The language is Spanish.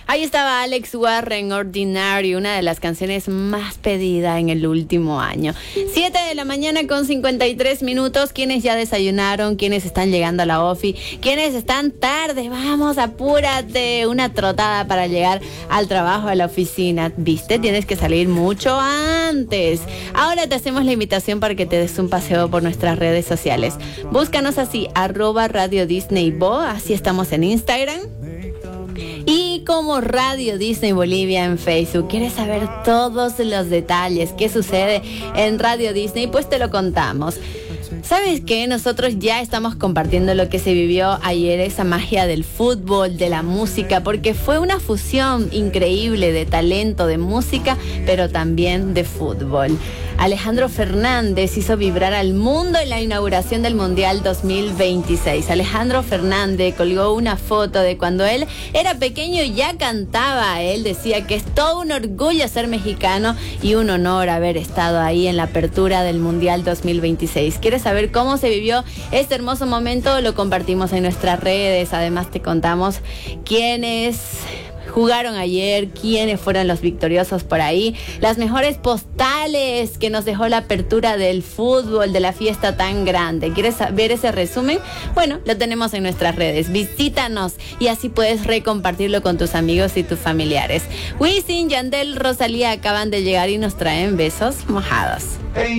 Ahí estaba Alex Warren, Ordinary, una de las canciones más pedidas en el último año. 7 de la mañana con 53 minutos. ¿Quiénes ya desayunaron? ¿Quiénes están llegando a la ofi? ¿Quiénes están tarde? Vamos, apúrate. Una trotada para llegar al trabajo, a la oficina. ¿Viste? Tienes que salir mucho antes. Ahora te hacemos la invitación para que te des un paseo por nuestras redes sociales. Búscanos así, @Radio Disney Bo. Así estamos en Instagram. Y como Radio Disney Bolivia en Facebook. ¿Quieres saber todos los detalles? ¿Qué sucede en Radio Disney? Pues te lo contamos. ¿Sabes qué? Nosotros ya estamos compartiendo lo que se vivió ayer, esa magia del fútbol, de la música, porque fue una fusión increíble de talento, de música, pero también de fútbol. Alejandro Fernández hizo vibrar al mundo en la inauguración del Mundial 2026. Alejandro Fernández colgó una foto de cuando él era pequeño y ya cantaba. Él decía que es todo un orgullo ser mexicano y un honor haber estado ahí en la apertura del Mundial 2026. ¿Quieres saber cómo se vivió este hermoso momento? Lo compartimos en nuestras redes. Además te contamos quiénes jugaron ayer, quiénes fueron los victoriosos por ahí, las mejores postales que nos dejó la apertura del fútbol, de la fiesta tan grande. ¿Quieres ver ese resumen? Bueno, lo tenemos en nuestras redes. Visítanos y así puedes recompartirlo con tus amigos y tus familiares. Wisin, Yandel, Rosalía acaban de llegar y nos traen besos mojados.